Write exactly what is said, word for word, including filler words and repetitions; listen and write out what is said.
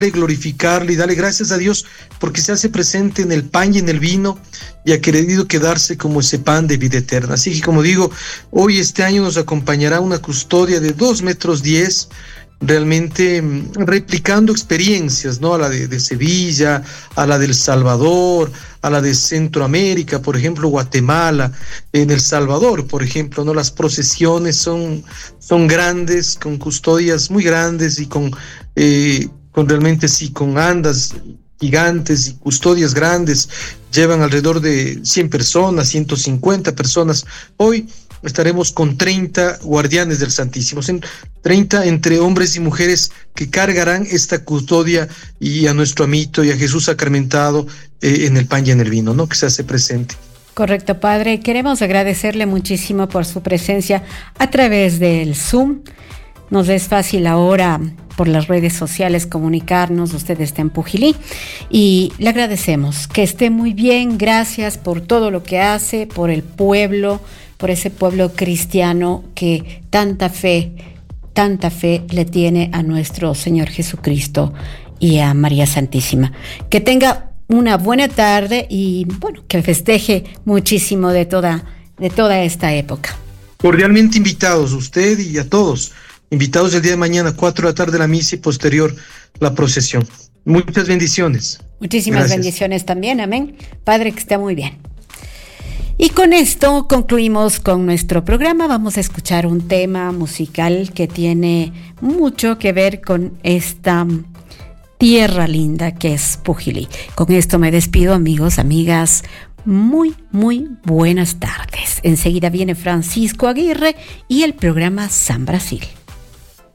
glorificarle y darle gracias a Dios porque se hace presente en el pan y en el vino y ha querido quedarse como ese pan de vida eterna. Así que, como digo, hoy este año nos acompañará una custodia de dos metros diez, realmente replicando experiencias, ¿no? A la de, de Sevilla, a la del Salvador, a la de Centroamérica, por ejemplo, Guatemala, en El Salvador, por ejemplo, ¿no? Las procesiones son, son grandes, con custodias muy grandes y con, eh, con realmente sí, con andas gigantes y custodias grandes, llevan alrededor de cien personas, ciento cincuenta personas. Hoy estaremos con treinta guardianes del Santísimo, treinta entre hombres y mujeres que cargarán esta custodia y a nuestro amito y a Jesús sacramentado eh, en el pan y en el vino, ¿no? Que se hace presente. Correcto, Padre. Queremos agradecerle muchísimo por su presencia a través del Zoom. Nos es fácil ahora por las redes sociales comunicarnos, usted está en Pujilí y le agradecemos que esté muy bien. Gracias por todo lo que hace, por el pueblo, por ese pueblo cristiano que tanta fe, tanta fe le tiene a nuestro Señor Jesucristo y a María Santísima. Que tenga una buena tarde y bueno, que festeje muchísimo de toda, de toda esta época. Cordialmente invitados, usted y a todos, invitados el día de mañana, cuatro de la tarde la misa y posterior la procesión. Muchas bendiciones. Muchísimas Gracias. bendiciones también, amén. Padre, que esté muy bien. Y con esto concluimos con nuestro programa. Vamos a escuchar un tema musical que tiene mucho que ver con esta tierra linda que es Pujilí. Con esto me despido, amigos, amigas. Muy, muy buenas tardes. Enseguida viene Francisco Aguirre y el programa San Brasil.